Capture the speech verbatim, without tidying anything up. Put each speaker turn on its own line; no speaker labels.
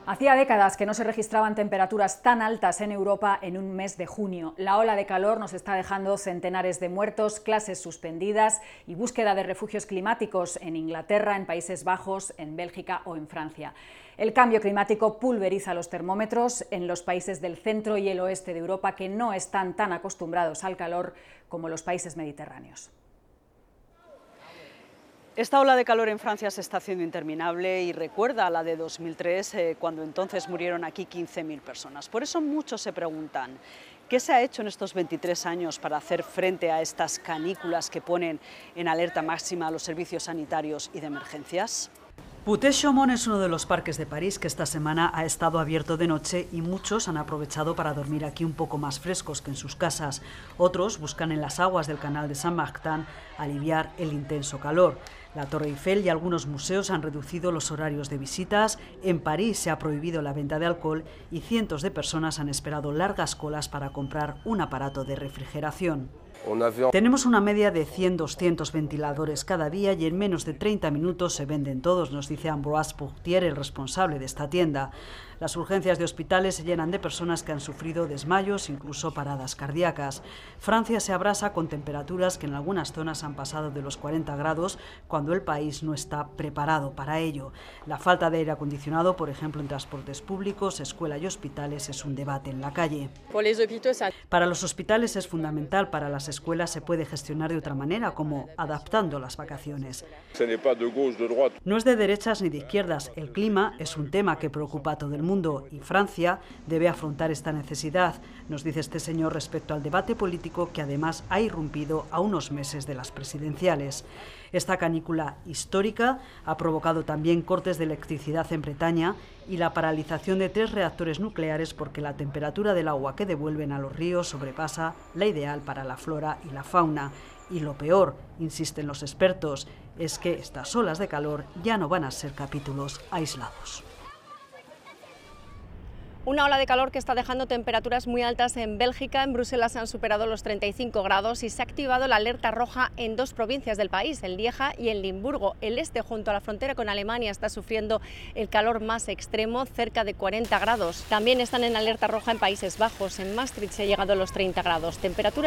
Hacía décadas que no se registraban temperaturas tan altas en Europa en un mes de junio. La ola de calor nos está dejando centenares de muertos, clases suspendidas y búsqueda de refugios climáticos en Inglaterra, en Países Bajos, en Bélgica o en Francia. El cambio climático pulveriza los termómetros en los países del centro y el oeste de Europa, que no están tan acostumbrados al calor como los países mediterráneos.
Esta ola de calor en Francia se está haciendo interminable y recuerda a la de dos mil tres, eh, cuando entonces murieron aquí quince mil personas. Por eso muchos se preguntan, ¿qué se ha hecho en estos veintitrés años para hacer frente a estas canículas que ponen en alerta máxima a los servicios sanitarios y de emergencias? Putet-Chaumont es uno de los parques de París que esta semana ha estado abierto de noche y muchos han aprovechado para dormir aquí un poco más frescos que en sus casas. Otros buscan en las aguas del canal de Saint-Martin aliviar el intenso calor. La Torre Eiffel y algunos museos han reducido los horarios de visitas, en París se ha prohibido la venta de alcohol y cientos de personas han esperado largas colas para comprar un aparato de refrigeración. Tenemos una media de cien a doscientos ventiladores cada día y en menos de treinta minutos se venden todos, nos dice Ambroise Pourtier, el responsable de esta tienda. Las urgencias de hospitales se llenan de personas que han sufrido desmayos, incluso paradas cardíacas. Francia se abrasa con temperaturas que en algunas zonas han pasado de los cuarenta grados cuando el país no está preparado para ello. La falta de aire acondicionado, por ejemplo, en transportes públicos, escuela y hospitales, es un debate en la calle. Para los hospitales es fundamental, para las escuelas se puede gestionar de otra manera, como adaptando las vacaciones. No es de derechas ni de izquierdas, el clima es un tema que preocupa a todo el mundo y Francia debe afrontar esta necesidad, nos dice este señor respecto al debate político que además ha irrumpido a unos meses de las presidenciales. Esta canícula histórica ha provocado también cortes de electricidad en Bretaña y la paralización de tres reactores nucleares porque la temperatura del agua que devuelven a los ríos sobrepasa la ideal para la flora y la fauna. Y lo peor, insisten los expertos, es que estas olas de calor ya no van a ser capítulos aislados.
Una ola de calor que está dejando temperaturas muy altas en Bélgica. En Bruselas se han superado los treinta y cinco grados y se ha activado la alerta roja en dos provincias del país, en Lieja y en Limburgo. El este, junto a la frontera con Alemania, está sufriendo el calor más extremo, cerca de cuarenta grados. También están en alerta roja en Países Bajos. En Maastricht se ha llegado a los treinta grados. Temperaturas